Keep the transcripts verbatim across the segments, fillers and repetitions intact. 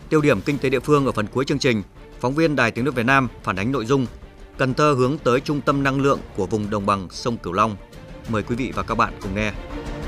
Tiêu điểm kinh tế địa phương ở phần cuối chương trình, phóng viên Đài Tiếng nói Việt Nam phản ánh nội dung Cần Thơ hướng tới trung tâm năng lượng của vùng đồng bằng sông Cửu Long. Mời quý vị và các bạn cùng nghe.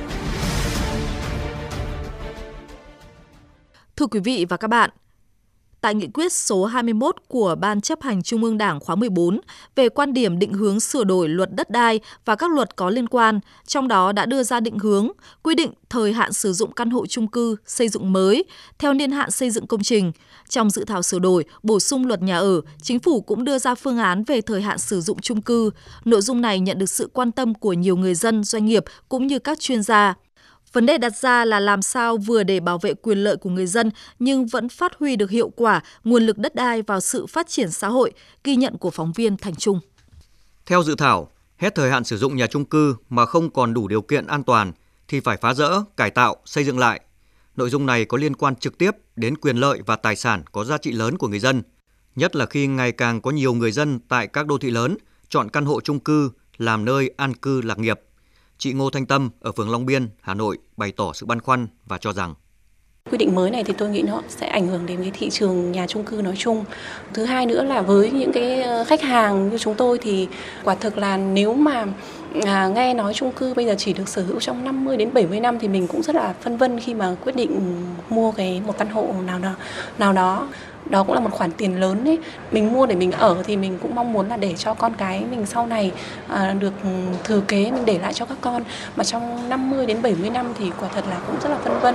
Thưa quý vị và các bạn, tại nghị quyết số hai mươi mốt của Ban chấp hành Trung ương Đảng khóa mười bốn về quan điểm định hướng sửa đổi luật đất đai và các luật có liên quan, trong đó đã đưa ra định hướng, quy định thời hạn sử dụng căn hộ chung cư xây dựng mới theo niên hạn xây dựng công trình. Trong dự thảo sửa đổi, bổ sung luật nhà ở, Chính phủ cũng đưa ra phương án về thời hạn sử dụng chung cư. Nội dung này nhận được sự quan tâm của nhiều người dân, doanh nghiệp cũng như các chuyên gia. Vấn đề đặt ra là làm sao vừa để bảo vệ quyền lợi của người dân nhưng vẫn phát huy được hiệu quả nguồn lực đất đai vào sự phát triển xã hội, ghi nhận của phóng viên Thành Trung. Theo dự thảo, hết thời hạn sử dụng nhà chung cư mà không còn đủ điều kiện an toàn thì phải phá dỡ, cải tạo, xây dựng lại. Nội dung này có liên quan trực tiếp đến quyền lợi và tài sản có giá trị lớn của người dân, nhất là khi ngày càng có nhiều người dân tại các đô thị lớn chọn căn hộ chung cư làm nơi an cư lạc nghiệp. Chị Ngô Thanh Tâm ở phường Long Biên, Hà Nội bày tỏ sự băn khoăn và cho rằng quy định mới này thì tôi nghĩ nó sẽ ảnh hưởng đến cái thị trường nhà chung cư nói chung. Thứ hai nữa là với những cái khách hàng như chúng tôi thì quả thực là nếu mà à, nghe nói chung cư bây giờ chỉ được sở hữu trong năm mươi đến bảy mươi năm thì mình cũng rất là phân vân khi mà quyết định mua cái một căn hộ nào đó. Nào đó. Đó cũng là một khoản tiền lớn ấy. Mình mua để mình ở thì mình cũng mong muốn là để cho con cái mình sau này à, được thừa kế, mình để lại cho các con. Mà trong năm mươi đến bảy mươi năm thì quả thật là cũng rất là phân vân.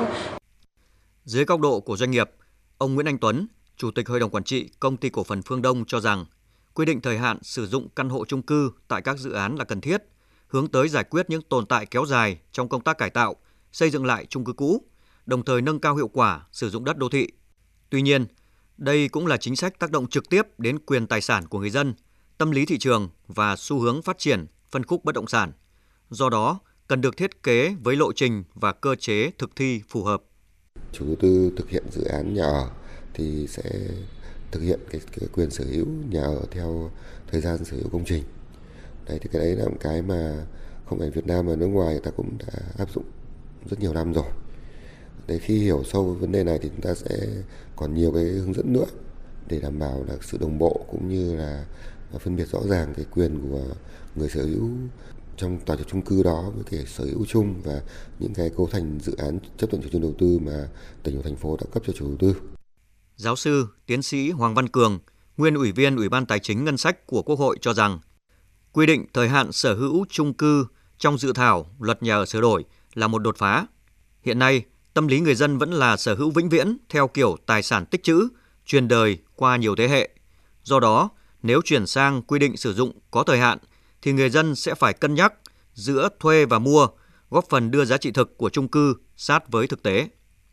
Dưới góc độ của doanh nghiệp, ông Nguyễn Anh Tuấn, Chủ tịch Hội đồng Quản trị Công ty Cổ phần Phương Đông cho rằng quy định thời hạn sử dụng căn hộ chung cư tại các dự án là cần thiết, hướng tới giải quyết những tồn tại kéo dài trong công tác cải tạo, xây dựng lại chung cư cũ, đồng thời nâng cao hiệu quả sử dụng đất đô thị. Tuy nhiên, đây cũng là chính sách tác động trực tiếp đến quyền tài sản của người dân, tâm lý thị trường và xu hướng phát triển phân khúc bất động sản. Do đó, cần được thiết kế với lộ trình và cơ chế thực thi phù hợp. Chủ đầu tư thực hiện dự án nhà ở thì sẽ thực hiện cái, cái quyền sở hữu nhà ở theo thời gian sở hữu công trình. Đấy thì cái đấy là một cái mà không phải Việt Nam mà nước ngoài người ta cũng đã áp dụng rất nhiều năm rồi. Đấy, khi hiểu sâu về vấn đề này thì chúng ta sẽ còn nhiều cái hướng dẫn nữa để đảm bảo là sự đồng bộ cũng như là phân biệt rõ ràng cái quyền của người sở hữu trong tòa chung cư đó với cái sở hữu chung và những cái cấu thành dự án chấp thuận chủ trương đầu tư mà tỉnh và thành phố đã cấp cho chủ đầu tư. Giáo sư, tiến sĩ Hoàng Văn Cường, nguyên Ủy viên Ủy ban Tài chính Ngân sách của Quốc hội cho rằng quy định thời hạn sở hữu chung cư trong dự thảo luật nhà ở sửa đổi là một đột phá. Hiện nay, tâm lý người dân vẫn là sở hữu vĩnh viễn theo kiểu tài sản tích trữ, truyền đời qua nhiều thế hệ. Do đó, nếu chuyển sang quy định sử dụng có thời hạn, thì người dân sẽ phải cân nhắc giữa thuê và mua, góp phần đưa giá trị thực của chung cư sát với thực tế.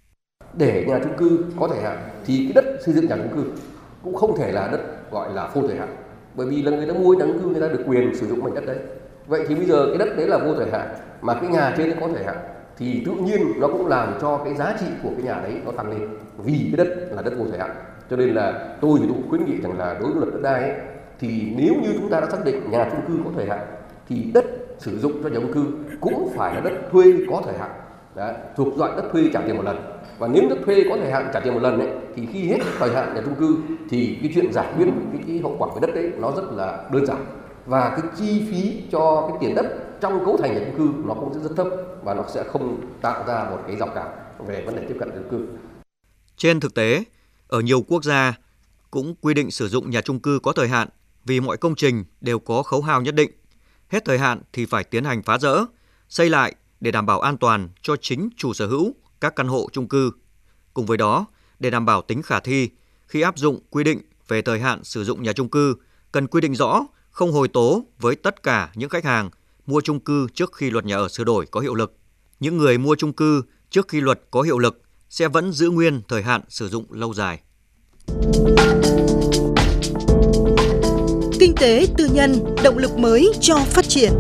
Để nhà chung cư có thời hạn thì cái đất xây dựng nhà chung cư cũng không thể là đất gọi là vô thời hạn. Bởi vì là người ta mua nhà chung cư người ta được quyền sử dụng mảnh đất đấy. Vậy thì bây giờ cái đất đấy là vô thời hạn mà cái nhà trên nó có thời hạn thì tự nhiên nó cũng làm cho cái giá trị của cái nhà đấy nó tăng lên vì cái đất là đất vô thời hạn. Cho nên là tôi thì tôi cũng khuyến nghị rằng là đối với luật đất đai ấy, thì nếu như chúng ta đã xác định nhà chung cư có thời hạn thì đất sử dụng cho nhà chung cư cũng phải là đất thuê có thời hạn. Đấy, thuộc loại đất thuê trả tiền một lần. Và nếu đất thuê có thời hạn trả tiền một lần ấy, thì khi hết thời hạn nhà chung cư thì cái chuyện giải quyết cái, cái hậu quả về đất đấy nó rất là đơn giản. Và cái chi phí cho cái tiền đất trong cấu thành nhà chung cư nó cũng rất, rất thấp và nó sẽ không tạo ra một cái rào cản về vấn đề tiếp cận dân cư. Trên thực tế, ở nhiều quốc gia cũng quy định sử dụng nhà chung cư có thời hạn vì mọi công trình đều có khấu hao nhất định. Hết thời hạn thì phải tiến hành phá dỡ, xây lại để đảm bảo an toàn cho chính chủ sở hữu các căn hộ chung cư. Cùng với đó, để đảm bảo tính khả thi, khi áp dụng quy định về thời hạn sử dụng nhà chung cư, cần quy định rõ không hồi tố với tất cả những khách hàng mua chung cư trước khi luật nhà ở sửa đổi có hiệu lực. Những người mua chung cư trước khi luật có hiệu lực sẽ vẫn giữ nguyên thời hạn sử dụng lâu dài. Kinh tế tư nhân, động lực mới cho phát triển.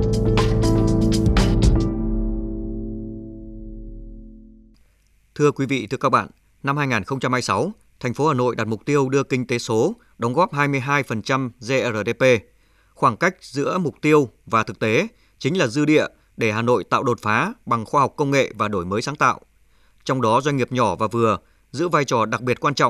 Thưa quý vị, thưa các bạn, năm hai không hai sáu, thành phố Hà Nội đặt mục tiêu đưa kinh tế số đóng góp hai mươi hai phần trăm giê rờ đê pê. Khoảng cách giữa mục tiêu và thực tế chính là dư địa để Hà Nội tạo đột phá bằng khoa học công nghệ và đổi mới sáng tạo. Trong đó doanh nghiệp nhỏ và vừa giữ vai trò đặc biệt quan trọng